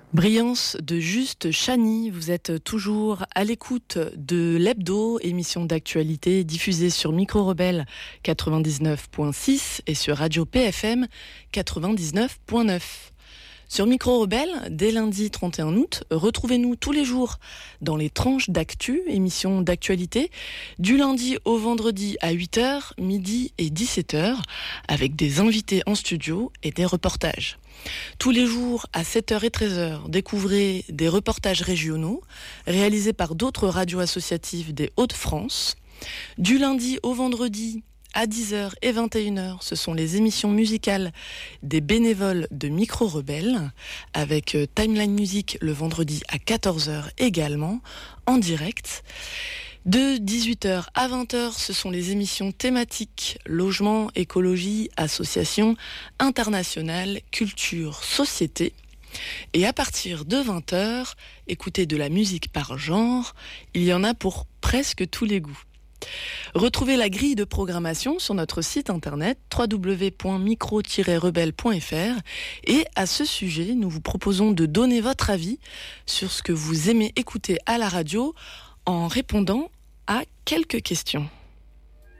Brillance de Juste Chani, vous êtes toujours à l'écoute de l'Hebdo, émission d'actualité diffusée sur Micro Rebelle 99.6 et sur Radio PFM 99.9. Sur Micro Rebelle, dès lundi 31 août, retrouvez-nous tous les jours dans les tranches d'actu, émission d'actualité, du lundi au vendredi à 8h, midi et 17h, avec des invités en studio et des reportages. Tous les jours à 7h et 13h, découvrez des reportages régionaux réalisés par d'autres radios associatives des Hauts-de-France. Du lundi au vendredi à 10h et 21h, ce sont les émissions musicales des bénévoles de Micro Rebelle, avec Timeline Music le vendredi à 14h également, en direct. De 18h à 20h, ce sont les émissions thématiques logement, écologie, association, internationale, culture, société. Et à partir de 20h, écoutez de la musique par genre, il y en a pour presque tous les goûts. Retrouvez la grille de programmation sur notre site internet www.micro-rebelle.fr et à ce sujet, nous vous proposons de donner votre avis sur ce que vous aimez écouter à la radio en répondant à quelques questions.